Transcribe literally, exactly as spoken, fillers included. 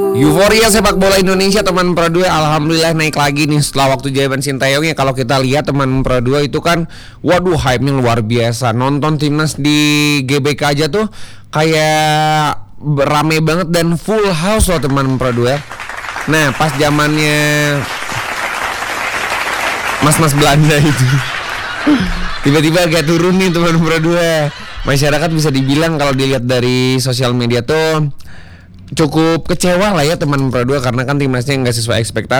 Euforia sepak bola Indonesia teman Pro dua alhamdulillah naik lagi nih setelah waktu Jayban Sintayong ya. Kalau kita lihat teman Pro dua itu kan waduh hype-nya luar biasa. Nonton timnas di G B K aja tuh kayak rame banget dan full house loh teman Pro dua. Nah, pas zamannya Mas-mas Belanda itu tiba-tiba agak turun nih teman Pro dua. Masyarakat bisa dibilang kalau dilihat dari sosial media tuh cukup kecewa lah ya teman Pro dua karena kan timnasnya nggak sesuai ekspektasi.